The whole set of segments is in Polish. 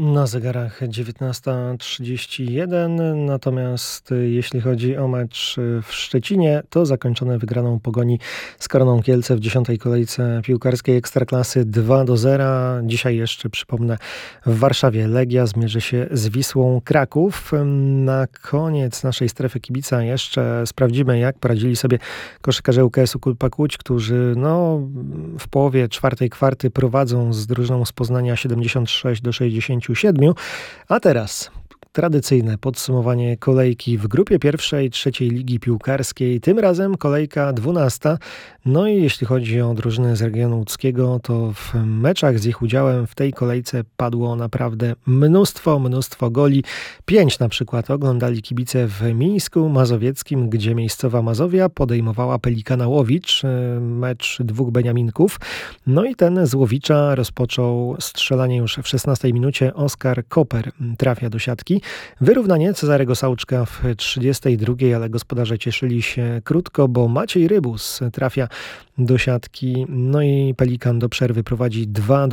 Na zegarach 19:31, natomiast jeśli chodzi o mecz w Szczecinie, to zakończone wygraną Pogoni z Koroną Kielce w 10. kolejce piłkarskiej Ekstraklasy 2-0. Dzisiaj jeszcze, przypomnę, w Warszawie Legia zmierzy się z Wisłą Kraków. Na koniec naszej strefy kibica jeszcze sprawdzimy, jak poradzili sobie koszykarze UKS-u Kulpa Łódź, którzy w połowie czwartej kwarty prowadzą z drużyną z Poznania 76-67. A teraz tradycyjne podsumowanie kolejki w grupie pierwszej trzeciej ligi piłkarskiej. Tym razem kolejka 12. No i jeśli chodzi o drużyny z regionu łódzkiego, to w meczach z ich udziałem w tej kolejce padło naprawdę mnóstwo goli. 5 na przykład oglądali kibice w Mińsku Mazowieckim, gdzie miejscowa Mazowia podejmowała Pelikana Łowicz, mecz dwóch Beniaminków. No i ten z Łowicza rozpoczął strzelanie już w 16 minucie. Oskar Koper trafia do siatki. Wyrównanie Cezarego Sauczka w 32, ale gospodarze cieszyli się krótko, bo Maciej Rybus trafia do siatki. No i Pelikan do przerwy prowadzi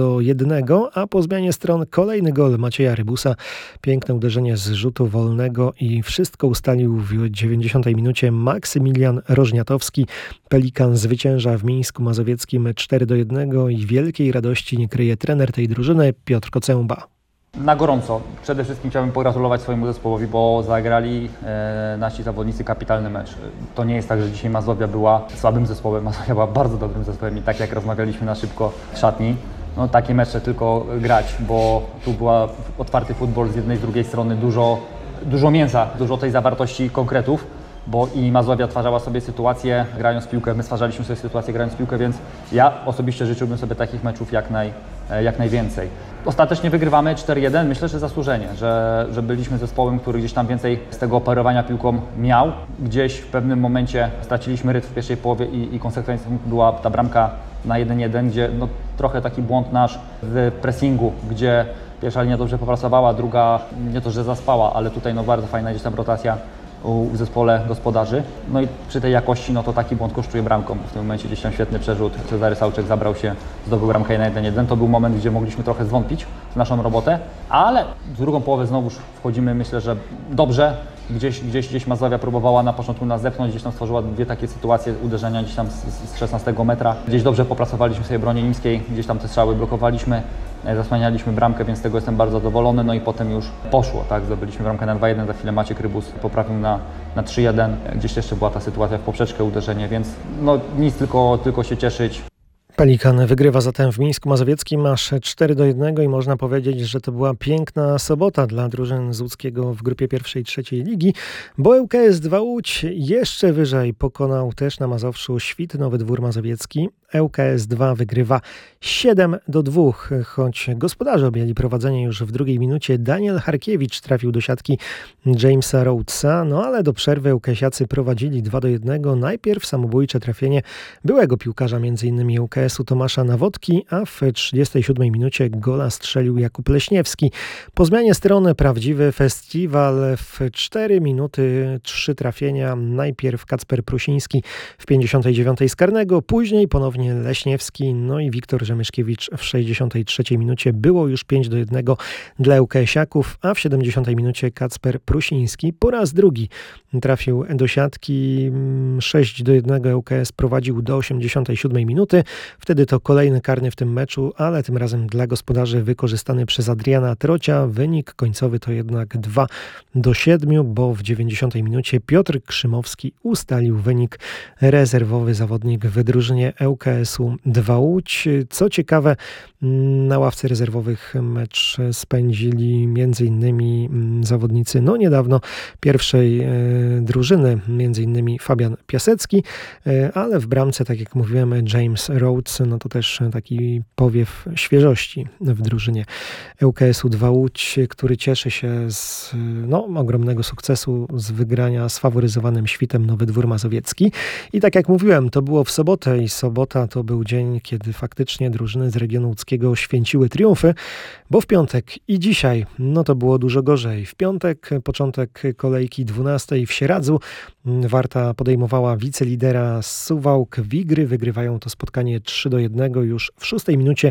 2-1, a po zmianie stron kolejny gol Macieja Rybusa. Piękne uderzenie z rzutu wolnego i wszystko ustalił w 90 minucie Maksymilian Rożniatowski. Pelikan zwycięża w Mińsku Mazowieckim 4-1 i wielkiej radości nie kryje trener tej drużyny Piotr Kocęba. Na gorąco. Przede wszystkim chciałbym pogratulować swojemu zespołowi, bo zagrali nasi zawodnicy kapitalny mecz. To nie jest tak, że dzisiaj Mazowia była słabym zespołem, Mazowia była bardzo dobrym zespołem i tak jak rozmawialiśmy na szybko w szatni, takie mecze tylko grać, bo tu była otwarty futbol z jednej, z drugiej strony dużo mięsa, dużo tej zawartości konkretów, bo i Mazowia odtwarzała sobie sytuację grając piłkę, my stwarzaliśmy sobie sytuację grając piłkę, więc ja osobiście życzyłbym sobie takich meczów jak najwięcej. Ostatecznie wygrywamy 4-1, myślę, że zasłużenie, że byliśmy zespołem, który gdzieś tam więcej z tego operowania piłką miał. Gdzieś w pewnym momencie straciliśmy rytm w pierwszej połowie i konsekwencją była ta bramka na 1-1, gdzie trochę taki błąd nasz w pressingu, gdzie pierwsza linia dobrze popracowała, druga nie to, że zaspała, ale tutaj bardzo fajna gdzieś tam rotacja w zespole gospodarzy. No i przy tej jakości, to taki błąd kosztuje bramką. W tym momencie gdzieś tam świetny przerzut. Cezary Sauczek zabrał się, zdobył bramkę na 1-1. To był moment, gdzie mogliśmy trochę zwątpić w naszą robotę, ale w drugą połowę znowuż wchodzimy, myślę, że dobrze. Gdzieś Mazowia próbowała na początku nas zepchnąć, gdzieś tam stworzyła dwie takie sytuacje uderzenia gdzieś tam z 16 metra. Gdzieś dobrze popracowaliśmy sobie bronię niskiej, gdzieś tam te strzały blokowaliśmy, zasłanialiśmy bramkę, więc z tego jestem bardzo zadowolony. No i potem już poszło, tak, zdobyliśmy bramkę na 2-1, za chwilę Maciek Rybus poprawił na 3-1. Gdzieś jeszcze była ta sytuacja w poprzeczkę uderzenie, więc nic, tylko się cieszyć. Pelikan wygrywa zatem w Mińsku Mazowieckim aż 4-1 i można powiedzieć, że to była piękna sobota dla drużyn z łódzkiego w grupie pierwszej trzeciej ligi, bo ŁKS 2 Łódź jeszcze wyżej pokonał też na Mazowszu Świt Nowy Dwór Mazowiecki. ŁKS 2 wygrywa 7-2, choć gospodarze objęli prowadzenie już w drugiej minucie. Daniel Harkiewicz trafił do siatki Jamesa Rhodesa, ale do przerwy ŁKS-iacy prowadzili 2-1. Najpierw samobójcze trafienie byłego piłkarza m.in. ŁKS-u Tomasza Nawodki, a w 37 minucie gola strzelił Jakub Leśniewski. Po zmianie strony prawdziwy festiwal. W 4 minuty 3 trafienia. Najpierw Kacper Prusiński w 59 z karnego, później ponownie Leśniewski, i Wiktor Rzemyszkiewicz w 63 minucie. Było już 5-1 dla ŁKS-iaków, a w 70 minucie Kacper Prusiński po raz drugi trafił do siatki. 6-1 ŁKS prowadził do 87 minuty. Wtedy to kolejny karny w tym meczu, ale tym razem dla gospodarzy wykorzystany przez Adriana Trocia. Wynik końcowy to jednak 2-7, bo w 90 minucie Piotr Krzymowski ustalił wynik. Rezerwowy zawodnik w drużynie ŁKS-u 2 Łódź. Co ciekawe, na ławce rezerwowych mecz spędzili m.in. zawodnicy niedawno pierwszej drużyny, m.in. Fabian Piasecki, ale w bramce, tak jak mówiłem, James Rhodes, to też taki powiew świeżości w drużynie ŁKS-u 2 Łódź, który cieszy się z ogromnego sukcesu z wygrania z faworyzowanym Świtem Nowy Dwór Mazowiecki. I tak jak mówiłem, to było w sobotę i sobota to był dzień, kiedy faktycznie drużyny z regionu łódzkiego święciły triumfy, bo w piątek i dzisiaj, to było dużo gorzej. W piątek początek kolejki 12 w Sieradzu. Warta podejmowała wicelidera Suwałk Wigry. Wygrywają to spotkanie 3-1 już w 6 minucie.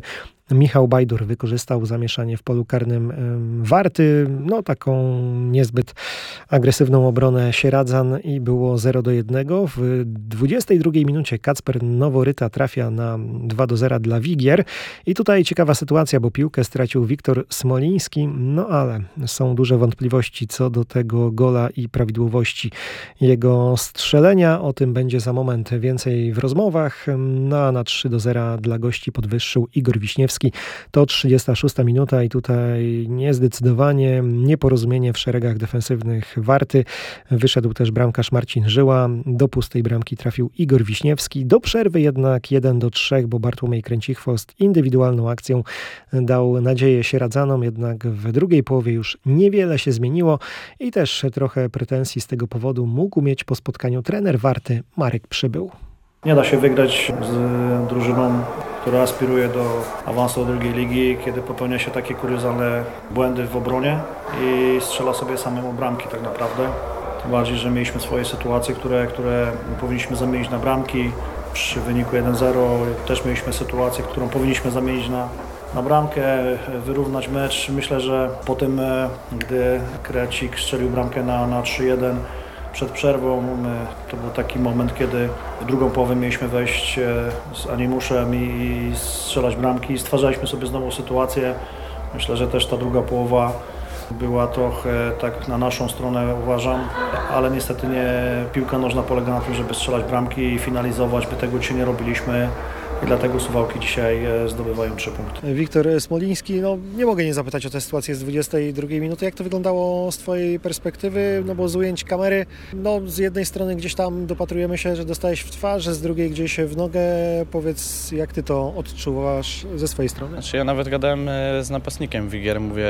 Michał Bajdur wykorzystał zamieszanie w polu karnym Warty, no taką niezbyt agresywną obronę Sieradzan i było 0-1. W 22 minucie Kacper Noworyta trafia na 2-0 dla Wigier i tutaj ciekawa sytuacja, bo piłkę stracił Wiktor Smoliński, no ale są duże wątpliwości co do tego gola i prawidłowości jego strzelenia. O tym będzie za moment więcej w rozmowach. No a na 3-0 dla gości podwyższył Igor Wiśniewski. To 36 minuta i tutaj niezdecydowanie, nieporozumienie w szeregach defensywnych Warty. Wyszedł też bramkarz Marcin Żyła. Do pustej bramki trafił Igor Wiśniewski. Do przerwy jednak 1-3, bo Bartłomiej Kręcichwost indywidualną akcją dał nadzieję Sieradzanom, jednak w drugiej połowie już niewiele się zmieniło i też trochę pretensji z tego powodu mógł mieć po spotkaniu trener Warty Marek Przybył. Nie da się wygrać z drużyną, która aspiruje do awansu do drugiej ligi, kiedy popełnia się takie kuriozalne błędy w obronie i strzela sobie samemu bramki tak naprawdę. Tym bardziej, że mieliśmy swoje sytuacje, które powinniśmy zamienić na bramki. Przy wyniku 1-0 też mieliśmy sytuację, którą powinniśmy zamienić na bramkę, wyrównać mecz. Myślę, że po tym, gdy Krecik strzelił bramkę na 3-1, przed przerwą to był taki moment, kiedy w drugą połowę mieliśmy wejść z animuszem i strzelać bramki i stwarzaliśmy sobie znowu sytuację. Myślę, że też ta druga połowa była trochę tak na naszą stronę, uważam, ale niestety piłka nożna polega na tym, żeby strzelać bramki i finalizować, by tego dzisiaj nie robiliśmy. I dlatego Suwałki dzisiaj zdobywają 3 punkty. Wiktor Smoliński, nie mogę nie zapytać o tę sytuację z 22 minuty. Jak to wyglądało z Twojej perspektywy? Bo z ujęć kamery, z jednej strony gdzieś tam dopatrujemy się, że dostałeś w twarz, z drugiej gdzieś w nogę. Powiedz, jak Ty to odczuwasz ze swojej strony? Ja nawet gadałem z napastnikiem Wigier, mówię,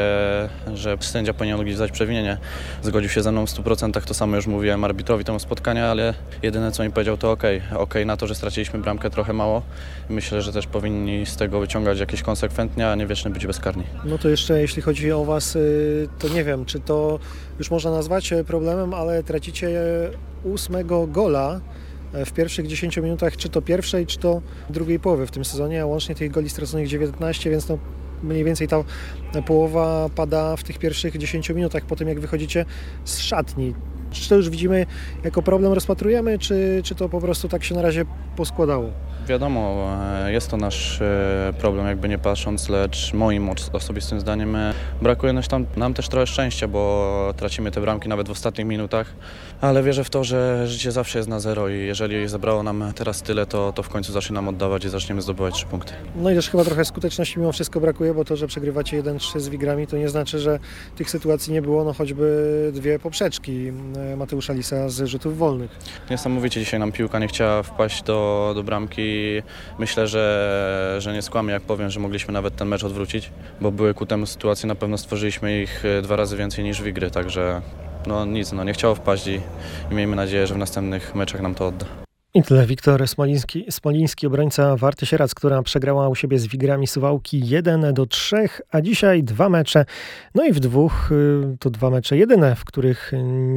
że sędzia powinien odgryzać przewinienie. Zgodził się ze mną w 100%, to samo już mówiłem arbitrowi temu spotkania, ale jedyne co mi powiedział to okej, na to, że straciliśmy bramkę trochę mało. Myślę, że też powinni z tego wyciągać jakieś konsekwentnie, a nie wiecznie być bezkarni. No to jeszcze jeśli chodzi o Was, to nie wiem, czy to już można nazwać problemem, ale tracicie 8 gola w pierwszych 10 minutach, czy to pierwszej, czy to drugiej połowy w tym sezonie, a łącznie tych goli straconych 19, więc mniej więcej ta połowa pada w tych pierwszych 10 minutach po tym, jak wychodzicie z szatni. Czy to już widzimy jako problem, rozpatrujemy, czy to po prostu tak się na razie poskładało? Wiadomo, jest to nasz problem, jakby nie patrząc, lecz moim osobistym zdaniem brakuje nam też trochę szczęścia, bo tracimy te bramki nawet w ostatnich minutach, ale wierzę w to, że życie zawsze jest na zero i jeżeli zabrało nam teraz tyle, to w końcu zacznie nam oddawać i zaczniemy zdobywać 3 punkty. No i też chyba trochę skuteczności mimo wszystko brakuje, bo to, że przegrywacie 1-3 z Wigrami, to nie znaczy, że tych sytuacji nie było, choćby 2 poprzeczki Mateusza Lisa z rzutów wolnych. Niesamowicie dzisiaj nam piłka nie chciała wpaść do bramki. Myślę, że nie skłamię, jak powiem, że mogliśmy nawet ten mecz odwrócić, bo były ku temu sytuacje, na pewno stworzyliśmy ich 2 razy więcej niż Wigry, także nie chciało wpaść i miejmy nadzieję, że w następnych meczach nam to odda. I tyle. Wiktor Smoliński, obrońca Warty Sieradz, która przegrała u siebie z Wigrami Suwałki 1-3, a dzisiaj 2 mecze. I w 2 to 2 mecze jedyne, w których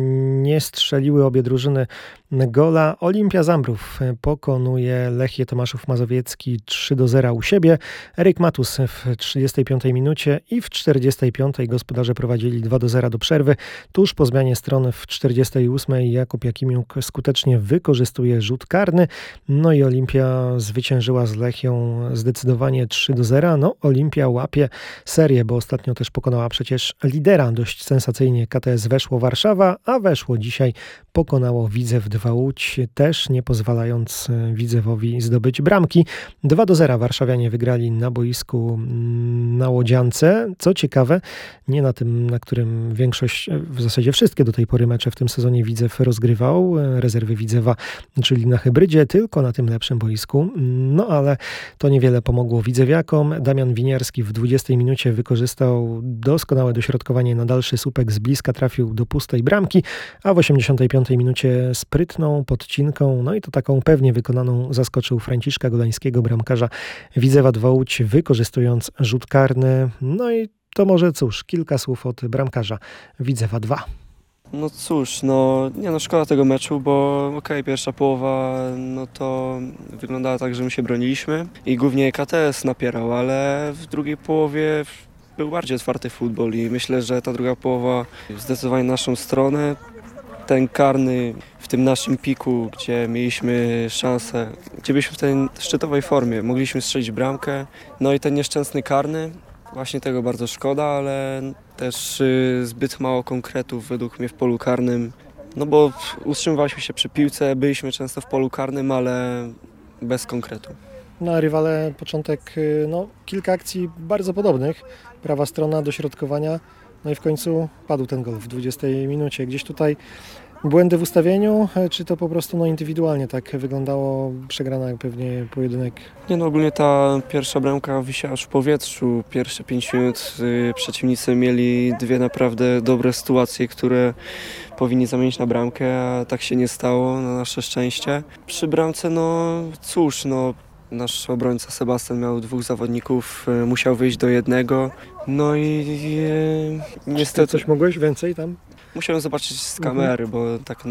nie strzeliły obie drużyny gola. Olimpia Zambrów pokonuje Lechię Tomaszów Mazowiecki 3-0 u siebie. Eryk Matus w 35 minucie i w 45 gospodarze prowadzili 2-0 do przerwy. Tuż po zmianie strony w 48 Jakub Jakimiuk skutecznie wykorzystuje rzut karny. I Olimpia zwyciężyła z Lechią zdecydowanie 3-0. Olimpia łapie serię, bo ostatnio też pokonała przecież lidera dość sensacyjnie KTS Weszło Warszawa, a Weszło dzisiaj pokonało Widzew 2 Łódź, też nie pozwalając Widzewowi zdobyć bramki. 2-0 warszawianie wygrali na boisku na Łodziance. Co ciekawe, nie na tym, na którym większość, w zasadzie wszystkie do tej pory mecze w tym sezonie Widzew rozgrywał, rezerwy Widzewa, czyli na hybrydzie, tylko na tym lepszym boisku. Ale to niewiele pomogło widzewiakom. Damian Winiarski w 20 minucie wykorzystał doskonałe dośrodkowanie na dalszy słupek, z bliska trafił do pustej bramki, a w 85 minucie sprytną podcinką, i to taką pewnie wykonaną, zaskoczył Franciszka Golańskiego, bramkarza Widzewa 2 Łódź, wykorzystując rzut karny. I to może kilka słów od bramkarza Widzewa 2. No cóż, szkoda tego meczu, bo pierwsza połowa, to wyglądała tak, że my się broniliśmy i głównie KTS napierał, ale w drugiej połowie był bardziej otwarty futbol i myślę, że ta druga połowa zdecydowanie naszą stronę. Ten karny w tym naszym piku, gdzie mieliśmy szansę, gdzie byliśmy w tej szczytowej formie, mogliśmy strzelić bramkę, i ten nieszczęsny karny, właśnie tego bardzo szkoda, ale też zbyt mało konkretów według mnie w polu karnym, bo utrzymywaliśmy się przy piłce, byliśmy często w polu karnym, ale bez konkretu. Na rywale początek, kilka akcji bardzo podobnych, prawa strona, dośrodkowania, i w końcu padł ten gol w 20 minucie. Gdzieś tutaj błędy w ustawieniu, czy to po prostu indywidualnie tak wyglądało, przegrana pewnie pojedynek? Ogólnie ta pierwsza bramka wisiała już w powietrzu. Pierwsze 5 minut przeciwnicy mieli dwie naprawdę dobre sytuacje, które powinni zamienić na bramkę, a tak się nie stało, na nasze szczęście. Przy bramce, nasz obrońca Sebastian miał 2 zawodników, musiał wyjść do jednego, niestety... Coś mogłeś więcej tam? Musiałem zobaczyć z kamery, bo tak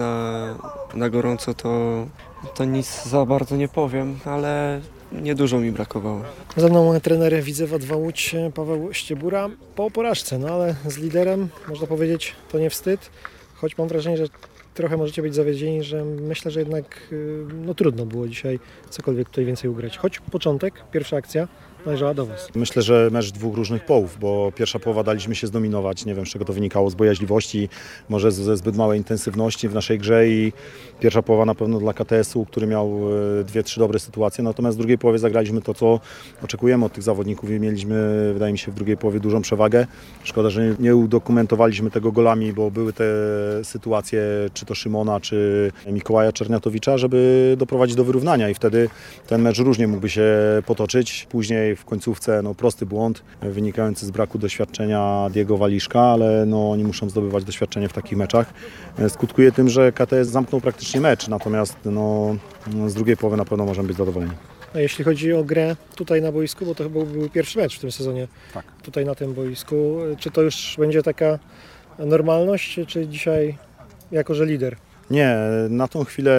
na gorąco to nic za bardzo nie powiem, ale niedużo mi brakowało. Za mną trener Widzewa 2 Łódź Paweł Ściebura po porażce, ale z liderem, można powiedzieć, to nie wstyd, choć mam wrażenie, że trochę możecie być zawiedzieni, że myślę, że jednak trudno było dzisiaj cokolwiek tutaj więcej ugrać. Choć początek, pierwsza akcja należała do Was. Myślę, że mecz 2 różnych połów, bo pierwsza połowa daliśmy się zdominować. Nie wiem, z czego to wynikało, z bojaźliwości, może ze zbyt małej intensywności w naszej grze i pierwsza połowa na pewno dla KTS-u, który miał 2-3 dobre sytuacje. Natomiast w drugiej połowie zagraliśmy to, co oczekujemy od tych zawodników i mieliśmy, wydaje mi się, w drugiej połowie dużą przewagę. Szkoda, że nie udokumentowaliśmy tego golami, bo były te sytuacje, czy to Szymona, czy Mikołaja Czerniatowicza, żeby doprowadzić do wyrównania i wtedy ten mecz różnie mógłby się potoczyć. Później w końcówce prosty błąd wynikający z braku doświadczenia Diego Waliszka, ale oni muszą zdobywać doświadczenie w takich meczach. Skutkuje tym, że KTS zamknął praktycznie mecz, natomiast z drugiej połowy na pewno możemy być zadowoleni. A jeśli chodzi o grę tutaj na boisku, bo to chyba był pierwszy mecz w tym sezonie, tak, tutaj na tym boisku, czy to już będzie taka normalność, czy dzisiaj jako że lider? Nie, na tą chwilę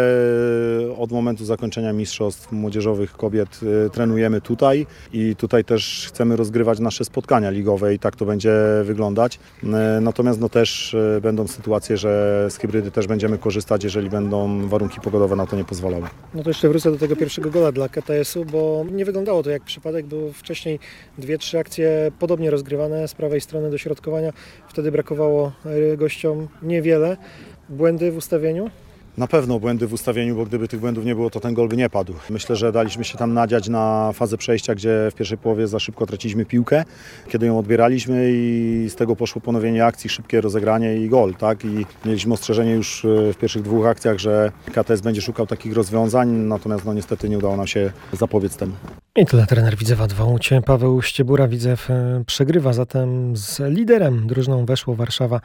od momentu zakończenia mistrzostw młodzieżowych kobiet trenujemy tutaj i tutaj też chcemy rozgrywać nasze spotkania ligowe i tak to będzie wyglądać. Natomiast też będą sytuacje, że z hybrydy też będziemy korzystać, jeżeli będą warunki pogodowe na to nie pozwalały. To jeszcze wrócę do tego pierwszego gola dla KTS-u, bo nie wyglądało to jak przypadek, bo wcześniej 2-3 akcje podobnie rozgrywane z prawej strony dośrodkowania. Wtedy brakowało gościom niewiele. Błędy w ustawieniu? Na pewno błędy w ustawieniu, bo gdyby tych błędów nie było, to ten gol by nie padł. Myślę, że daliśmy się tam nadziać na fazę przejścia, gdzie w pierwszej połowie za szybko traciliśmy piłkę, kiedy ją odbieraliśmy i z tego poszło ponowienie akcji, szybkie rozegranie i gol, tak? I mieliśmy ostrzeżenie już w pierwszych 2 akcjach, że KTS będzie szukał takich rozwiązań, natomiast niestety nie udało nam się zapobiec temu. I tyle trener Widzewa 2 Łódź Paweł Ściebura. Widzew przegrywa zatem z liderem. Drużyną weszło Warszawa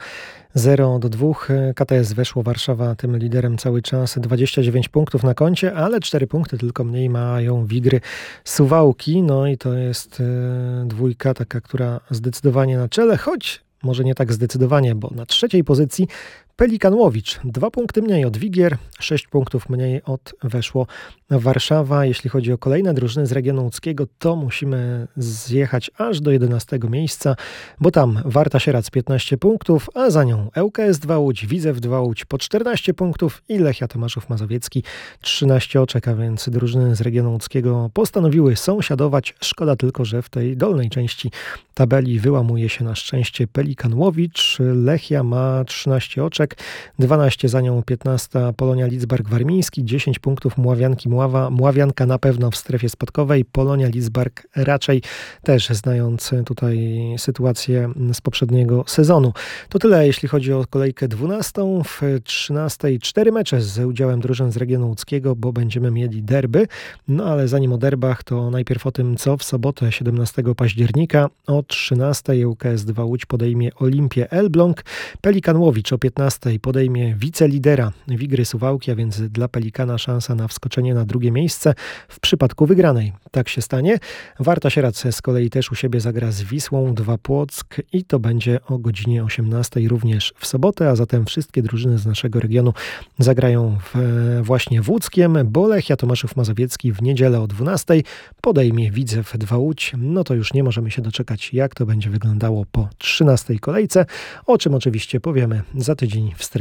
0-2. KTS weszło Warszawa tym liderem cały czas. 29 punktów na koncie, ale 4 punkty tylko mniej mają Wigry Suwałki. I to jest dwójka taka, która zdecydowanie na czele, choć może nie tak zdecydowanie, bo na 3. pozycji Pelikan Łowicz. 2 punkty mniej od Wigier, 6 punktów mniej od weszło Warszawa. Jeśli chodzi o kolejne drużyny z regionu łódzkiego, to musimy zjechać aż do 11 miejsca, bo tam Warta Sieradz 15 punktów, a za nią ŁKS 2 Łódź, Widzew 2 Łódź po 14 punktów i Lechia Tomaszów Mazowiecki 13 oczek, a więc drużyny z regionu łódzkiego postanowiły sąsiadować. Szkoda tylko, że w tej dolnej części tabeli wyłamuje się na szczęście Pelikan Łowicz. Lechia ma 13 oczek, 12 za nią 15 Polonia Lidzbark Warmiński, 10 punktów Mławianki Mława. Mławianka na pewno w strefie spadkowej, Polonia Lidzbark raczej też, znając tutaj sytuację z poprzedniego sezonu. To tyle, jeśli chodzi o kolejkę 12. W 13 4 mecze z udziałem drużyn z regionu łódzkiego, bo będziemy mieli derby. Ale zanim o derbach, to najpierw o tym, co w sobotę 17 października o 13 ŁKS 2 Łódź podejmie Olimpię Elbląg. Pelikan Łowicz o 15 13 podejmie wicelidera Wigry Suwałki, a więc dla Pelikana szansa na wskoczenie na drugie miejsce w przypadku wygranej. Tak się stanie. Warta Sieradz z kolei też u siebie zagra z Wisłą 2 Płock i to będzie o godzinie 18 również w sobotę, a zatem wszystkie drużyny z naszego regionu zagrają właśnie w Łódzkiem, bo Lechia Tomaszów Mazowiecki w niedzielę o 12 podejmie Widzew 2 Łódź. No to już nie możemy się doczekać, jak to będzie wyglądało po 13 kolejce, o czym oczywiście powiemy za tydzień w